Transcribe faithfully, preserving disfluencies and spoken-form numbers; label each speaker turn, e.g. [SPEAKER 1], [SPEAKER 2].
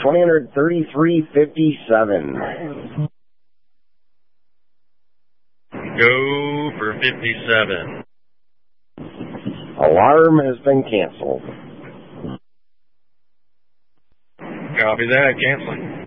[SPEAKER 1] twenty thirty-three fifty-seven.
[SPEAKER 2] Go for fifty-seven.
[SPEAKER 1] Alarm has been canceled.
[SPEAKER 2] Copy that, canceling.